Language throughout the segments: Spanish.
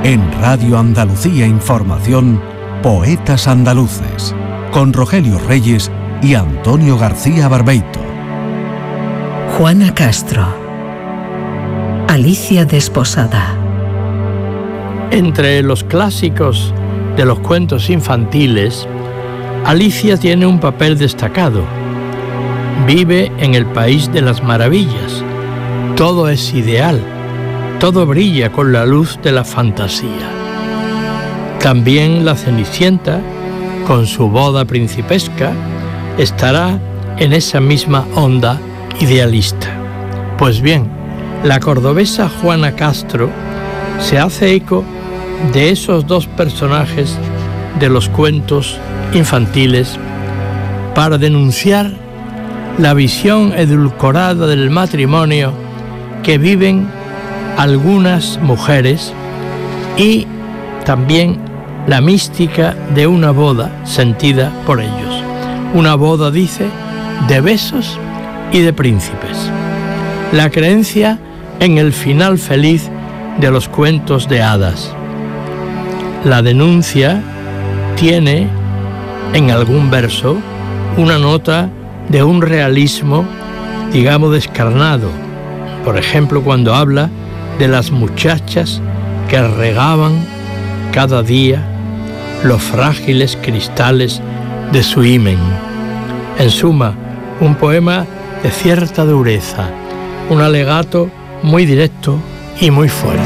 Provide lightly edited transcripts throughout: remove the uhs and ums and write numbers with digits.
En Radio Andalucía Información, Poetas Andaluces, con Rogelio Reyes y Antonio García Barbeito. Juana Castro. Alicia Desposada. Entre los clásicos de los cuentos infantiles, Alicia tiene un papel destacado. Vive en el país de las maravillas. Todo es ideal. Todo brilla con la luz de la fantasía. También la Cenicienta, con su boda principesca, estará en esa misma onda idealista. Pues bien, la cordobesa Juana Castro se hace eco de esos dos personajes de los cuentos infantiles para denunciar la visión edulcorada del matrimonio que viven algunas mujeres y también la mística de una boda sentida por ellos. Una boda, dice, de besos y de príncipes. La creencia en el final feliz de los cuentos de hadas. La denuncia tiene en algún verso una nota de un realismo, digamos, descarnado. Por ejemplo, cuando habla de las muchachas que regaban cada día los frágiles cristales de su himen. En suma, un poema de cierta dureza, un alegato muy directo y muy fuerte.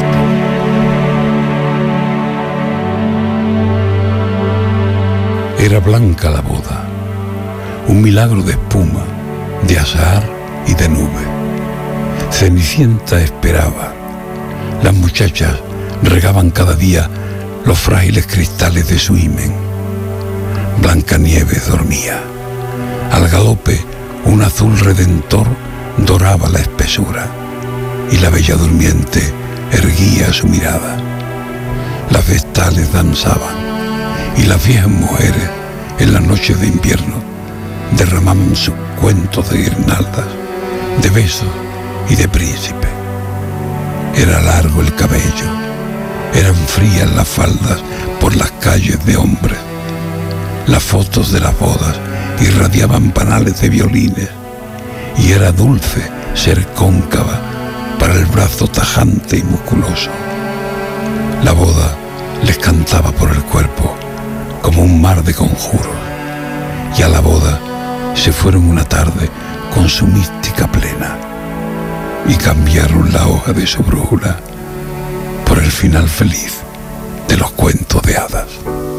Era blanca la boda, un milagro de espuma, de azahar y de nube. Cenicienta esperaba. Las muchachas regaban cada día los frágiles cristales de su himen. Blancanieves dormía. Al galope, un azul redentor doraba la espesura, y la bella durmiente erguía su mirada. Las vestales danzaban, y las viejas mujeres, en las noches de invierno, derramaban sus cuentos de guirnaldas, de besos y de príncipe. Era largo el cabello, eran frías las faldas por las calles de hombres. Las fotos de las bodas irradiaban panales de violines, y era dulce ser cóncava para el brazo tajante y musculoso. La boda les cantaba por el cuerpo como un mar de conjuros, y a la boda se fueron una tarde con su mística plena, y cambiaron la hoja de su brújula por el final feliz de los cuentos de hadas.